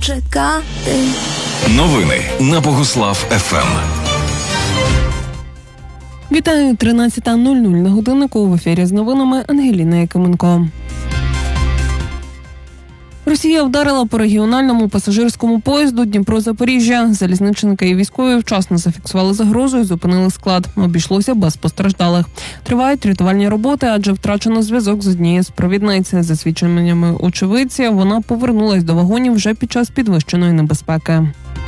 чекати. Новини на Богуслав ФМ. Вітаю, 13:00 на годиннику. В ефірі з новинами Ангеліна Якименко. Росія вдарила по регіональному пасажирському поїзду Дніпро-Запоріжжя. Залізничники і військові вчасно зафіксували загрозу і зупинили склад. Обійшлося без постраждалих. Тривають рятувальні роботи, адже втрачено зв'язок з однією з провідниць. За свідченнями очевидця, вона повернулась до вагонів вже під час підвищеної небезпеки.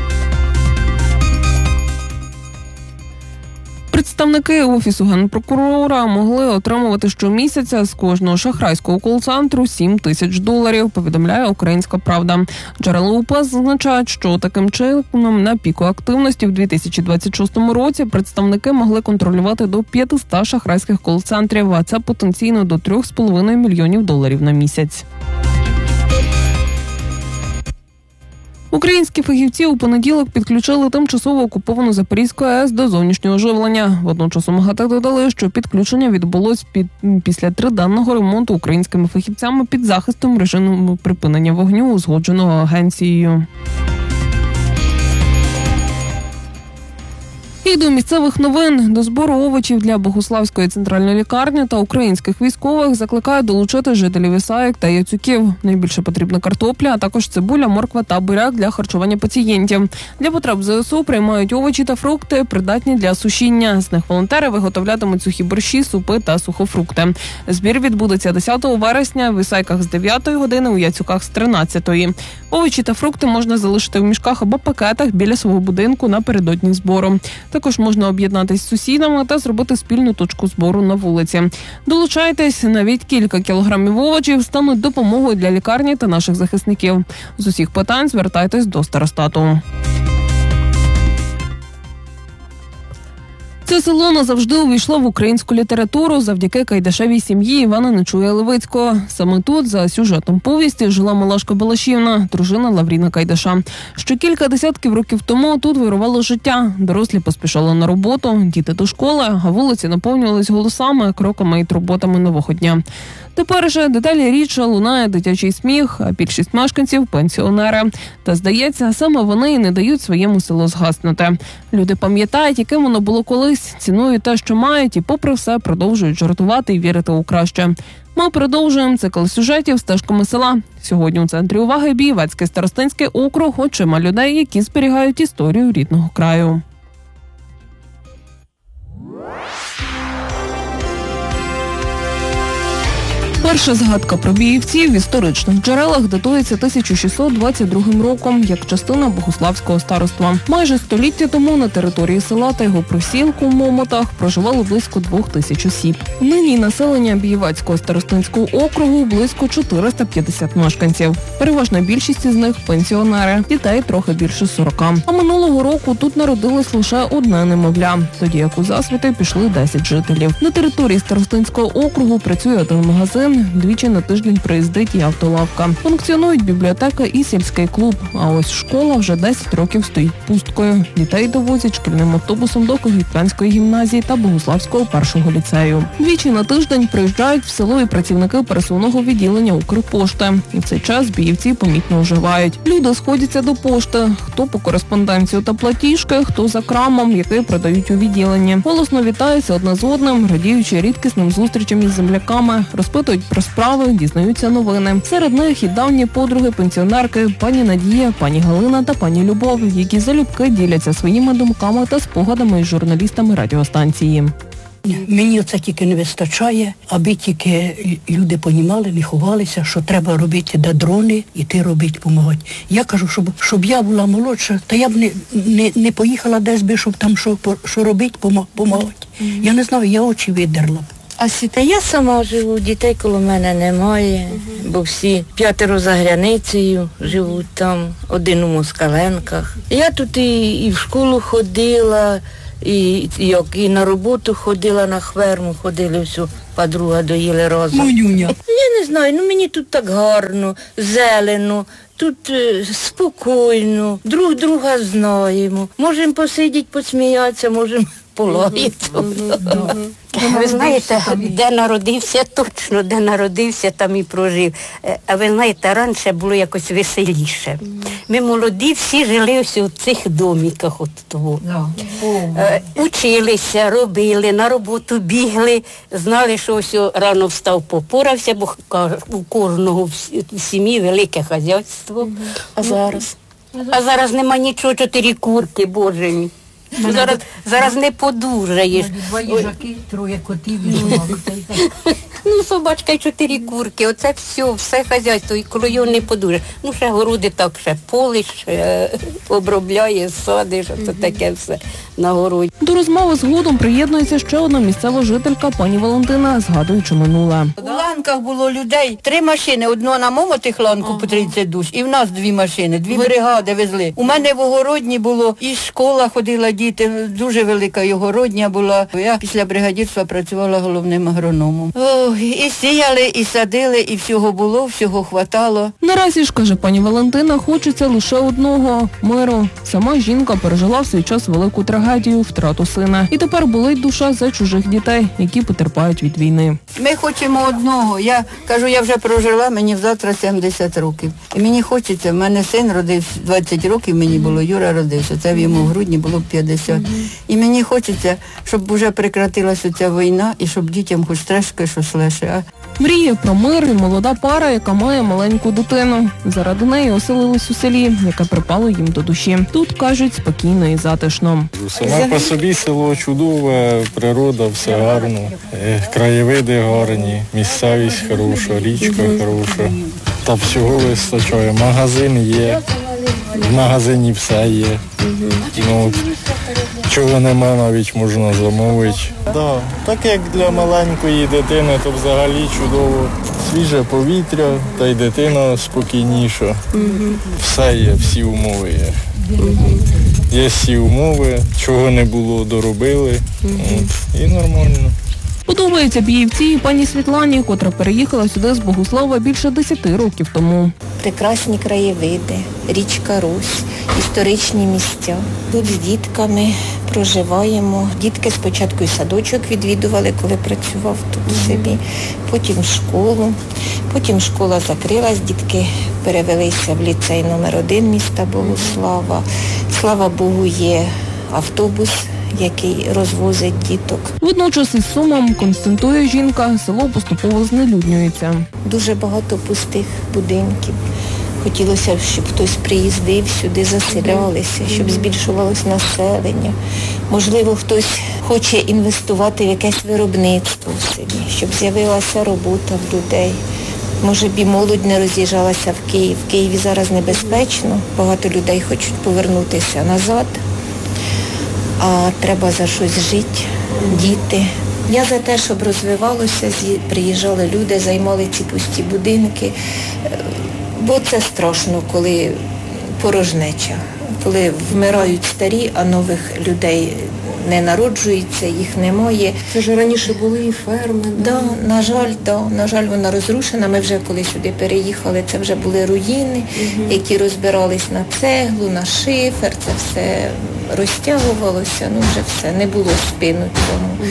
Представники Офісу Генпрокурора могли отримувати щомісяця з кожного шахрайського кол-центру $7,000, повідомляє «Українська правда». Джерела УП зазначають, що таким чином на піку активності в 2026 році представники могли контролювати до 500 шахрайських кол-центрів, а це потенційно до $3,5 мільйонів на місяць. Українські фахівці у понеділок підключили тимчасово окуповану Запорізьку АЕС до зовнішнього живлення. Водночас у МАГАТЕ додали, що підключення відбулось після триденного ремонту українськими фахівцями під захистом режиму припинення вогню, узгодженого агенцією. І до місцевих новин. До збору овочів для Богуславської центральної лікарні та українських військових закликають долучити жителів Ісаїк та Яцюків. Найбільше потрібна картопля, а також цибуля, морква та буряк для харчування пацієнтів. Для потреб ЗСУ приймають овочі та фрукти, придатні для сушіння. З них волонтери виготовлятимуть сухі борщі, супи та сухофрукти. Збір відбудеться 10 вересня в Ісайках з 9 години, у Яцюках з 13. Овочі та фрукти можна залишити в мішках або пакетах біля свого будинку напередодні збору. Також можна об'єднатись з сусідами та зробити спільну точку збору на вулиці. Долучайтесь, навіть кілька кілограмів овочів стануть допомогою для лікарні та наших захисників. З усіх питань звертайтесь до старостату. Це село назавжди увійшло в українську літературу завдяки Кайдашевій сім'ї Івана Нечуя-Левицького. Саме тут, за сюжетом повісті, жила Малашка Балашівна, дружина Лавріна Кайдаша. Ще кілька десятків років тому тут вирувало життя. Дорослі поспішали на роботу, діти до школи, а вулиці наповнювались голосами, кроками і турботами нового дня. Тепер же деталі рідше лунає дитячий сміх, а більшість мешканців – пенсіонери. Та, здається, саме вони і не дають своєму селу згаснути. Люди пам'ятають, яким воно було колись, цінують те, що мають, і попри все продовжують жартувати і вірити у краще. Ми продовжуємо цикл сюжетів стежками села. Сьогодні у центрі уваги Бієвецький старостинський округ, очима людей, які зберігають історію рідного краю. Перша згадка про біївців в історичних джерелах датується 1622 роком, як частина Богуславського староства. Майже століття тому на території села та його присілку в Момотах проживало близько 2000 осіб. Нині населення Бієвецького старостинського округу близько 450 мешканців. Переважна більшість із них – пенсіонери, дітей трохи більше 40. А минулого року тут народилось лише одне немовля, тоді як у засвіти пішли 10 жителів. На території старостинського округу працює один магазин, двічі на тиждень приїздить і автолавка. Функціонують бібліотека і сільський клуб. А ось школа вже 10 років стоїть пусткою. Дітей довозять шкільним автобусом до Когітянської гімназії та Богуславського першого ліцею. Двічі на тиждень приїжджають в село і працівники пересувного відділення Укрпошти. І в цей час біївці помітно оживають. Люди сходяться до пошти. Хто по кореспонденцію та платіжки, хто за крамом, який продають у відділенні. Голосно вітаються одне з одним, радіючи рідкісним зустрічам із земляками, розпитують про справи, дізнаються новини. Серед них і давні подруги пенсіонерки пані Надія, пані Галина та пані Любов, які залюбки діляться своїми думками та спогадами із журналістами радіостанції. Мені це тільки не вистачає, аби тільки люди понімали, не ховалися, що треба робити дрони, іти робити, допомагати. Я кажу, щоб я була молодша, та я б не поїхала десь би, щоб там що робити, допомагати. Я не знаю, я очі видерла б. Та я сама живу, дітей коло мене немає, бо всі 5 за границею живуть там, один у Москаленках. Я тут і в школу ходила, і на роботу ходила, на ферму ходили, всю подруга доїли разом. Монюня. Я не знаю, мені тут так гарно, зелено, тут спокійно, друг друга знаємо. Можемо посидіти, посміятися, можемо полається. Ви знаєте, де народився, точно, де народився, там і прожив. А ви знаєте, раніше було якось веселіше. Ми молоді всі жили ось у цих домиках от того. Училися, робили, на роботу бігли, знали, що ось рано встав, попорався, бо у кожного в сім'ї велике хазяйство. А зараз? А зараз нема нічого, 4 курки, боже мій. Зараз не подужаєш. 2 їжаки, 3 котів і собак. Ну, собачка і 4 курки, оце все хазяйство, і коло його не подужаєш. Ну, ще городи так, ще полиш, обробляє, садиш, оце таке все на городі. До розмови згодом приєднується ще одна місцева жителька пані Валентина, згадуючи минуле. У ланках було людей 3 машини, одну на момотих ланку по 30 душ, і в нас 2 машини, 2 бригади везли. У мене в огородні було, і школа ходила діти, дуже велика і огородня була. Я після бригадірства працювала головним агрономом. І сіяли, і садили, і всього було, всього хватало. Наразі ж, каже пані Валентина, хочеться лише одного – миру. Сама жінка пережила в свій час велику трагедію – втрату сина. І тепер болить душа за чужих дітей, які потерпають від війни. Ми хочемо одного. Я кажу, я вже прожила, мені завтра 70 років. І мені хочеться, в мене син родився 20 років, мені було, Юра родився, це йому в грудні було 50. І мені хочеться, щоб вже прекратилася ця війна і щоб дітям хоч трошки щось легше. Мріє про мир і молода пара, яка має маленьку дитину. Заради неї оселились у селі, яке припало їм до душі. Тут, кажуть, спокійно і затишно. Сама по собі село чудове, природа, все гарно, краєвиди гарні, місцевість хороша, річка хороша. Та всього вистачає. Магазин є, в магазині все є. Ну, чого нема, навіть можна замовити. Да, так як для маленької дитини, то взагалі чудово. Свіже повітря, та й дитина спокійніша. Все є, всі умови є. Є всі умови, чого не було, доробили. І нормально. Подобається Біївці і пані Світлані, котра переїхала сюди з Богуслава більше 10 років тому. Прекрасні краєвиди, річка Русь, історичні місця. Тут з дітками проживаємо. Дітки спочатку і садочок відвідували, коли працював тут в селі, потім школу. Потім школа закрилась, дітки перевелися в ліцей номер 1 міста Богуслава. Слава Богу, є автобус, який розвозить діток. Водночас із сумом, констатує жінка, село поступово знелюднюється. Дуже багато пустих будинків. Хотілося б, щоб хтось приїздив сюди, заселялися, щоб збільшувалось населення. Можливо, хтось хоче інвестувати в якесь виробництво в селі, щоб з'явилася робота в людей. Може б і молодь не роз'їжджалася в Київ. В Києві зараз небезпечно, багато людей хочуть повернутися назад. А треба за щось жити, діти. Я за те, щоб розвивалося, приїжджали люди, займали ці пусті будинки, бо це страшно, коли порожнеча, коли вмирають старі, а нових людей не народжується, їх немає. Це ж раніше були і ферми. Да, на жаль, вона розрушена. Ми вже коли сюди переїхали, це вже були руїни, які розбирались на цеглу, на шифер, це все розтягувалося, вже все, не було спину цьому.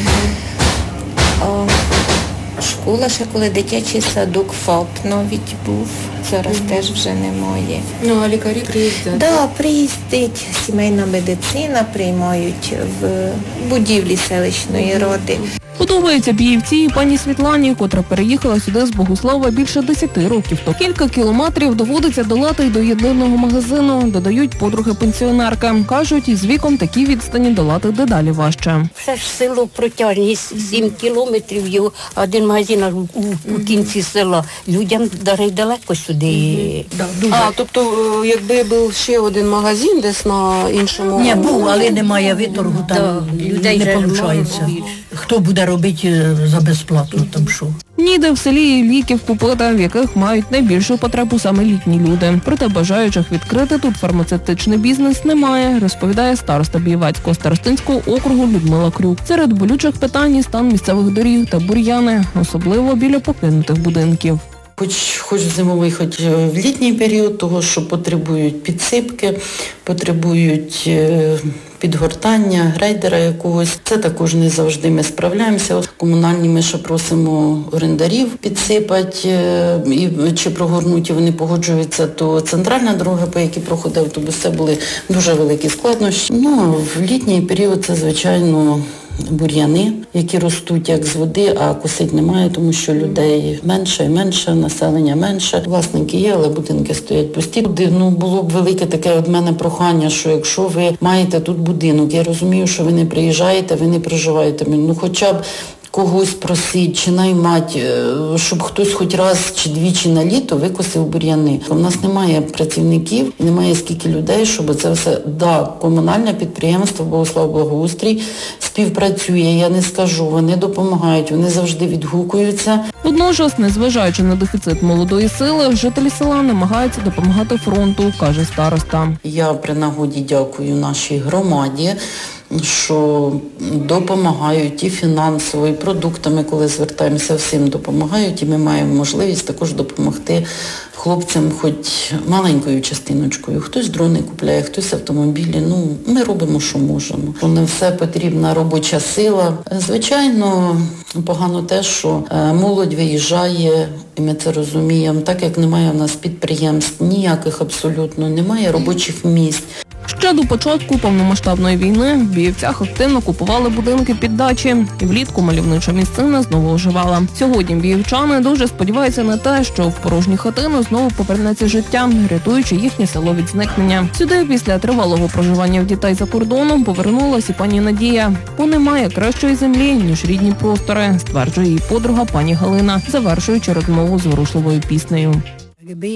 А школа ще коли дитячий садок ФАП навіть був, зараз теж вже немає. Ну, а лікарі приїздять? Да, приїздить сімейна медицина, приймають в будівлі селищної ради. Подобається Біївці і пані Світлані, котра переїхала сюди з Богуслава більше 10 років. То кілька кілометрів доводиться долати й до єдиного магазину, додають подруги пенсіонерки. Кажуть, із віком такі відстані долати дедалі важче. Все ж село протяжність 7 кілометрів, його один магазин у кінці села. Людям далеко сюди. Тобто, якби був ще один магазин десь на іншому... Ні, був, але немає виторгу, там людей не виходить. Хто буде робити за безплатно там що? Ніде в селі ліків купити, в яких мають найбільшу потребу саме літні люди. Проте бажаючих відкрити тут фармацевтичний бізнес немає, розповідає староста Бієвецького старостинського округу Людмила Крюк. Серед болючих питань – стан місцевих доріг та бур'яни, особливо біля покинутих будинків. хоч в зимовий, хоч в літній період, того, що потребують підсипки, потребують підгортання, грейдера якогось. Це також не завжди ми справляємося. Комунальні ми ще просимо орендарів підсипати, і чи прогорнуті вони погоджуються, то центральна дорога, по якій проходить автобус, це були дуже великі складнощі. В літній період це, звичайно, бур'яни, які ростуть як з води, а косить немає, тому що людей менше і менше, населення менше. Власники є, але будинки стоять пусті. Було б велике таке від мене прохання, що якщо ви маєте тут будинок, я розумію, що ви не приїжджаєте, ви не проживаєте, хоча б когось просить чи наймати, щоб хтось хоч раз чи двічі на літо викосив бур'яни. У нас немає працівників, немає скільки людей, щоб це все... Комунальне підприємство «Богослав-Благоустрій» співпрацює, я не скажу, вони допомагають, вони завжди відгукуються. Водночас, незважаючи на дефіцит молодої сили, жителі села намагаються допомагати фронту, каже староста. Я при нагоді дякую нашій громаді, що допомагають і фінансово, і продуктами, коли звертаємося, всім допомагають, і ми маємо можливість також допомогти хлопцям хоч маленькою частиночкою. Хтось дрони купляє, хтось автомобілі. Ми робимо, що можемо. Не все потрібна робоча сила. Звичайно, погано те, що молодь виїжджає, і ми це розуміємо, так як немає в нас підприємств, ніяких абсолютно, немає робочих місць. Ще до початку повномасштабної війни в Біївцях активно купували будинки під дачі, і влітку мальовнича місцина знову оживала. Сьогодні біївчани дуже сподіваються на те, що в порожні хатини знову повернеться життя, рятуючи їхнє село від зникнення. Сюди після тривалого проживання в дітей за кордоном повернулась і пані Надія. Бо немає кращої землі, ніж рідні простори, стверджує її подруга пані Галина, завершуючи розмову зворушливою піснею.